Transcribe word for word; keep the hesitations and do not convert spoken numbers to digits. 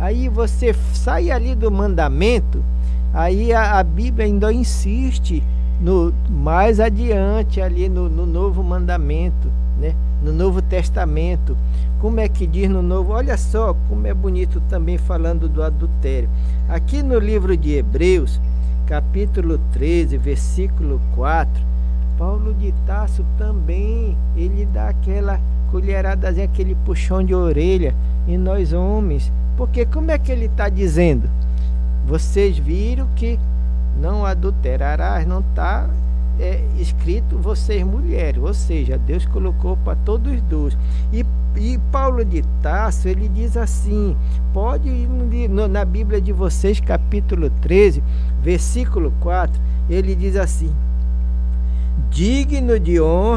Aí você sai ali do mandamento, aí a, a Bíblia ainda insiste no, mais adiante ali no, no novo mandamento, né? No Novo Testamento. Como é que diz no Novo? Olha só como é bonito também falando do adultério. Aqui no livro de Hebreus, capítulo treze, versículo quatro, Paulo de Tarso também, ele dá aquela colheradazinha, aquele puxão de orelha em nós homens. Porque como é que ele está dizendo? Vocês viram que não adulterarás, não está é, escrito vocês mulheres, ou seja, Deus colocou para todos os dois. E, e Paulo de Tarso, ele diz assim, pode ir no, na Bíblia de vocês, capítulo treze, versículo quatro, ele diz assim: digno de honra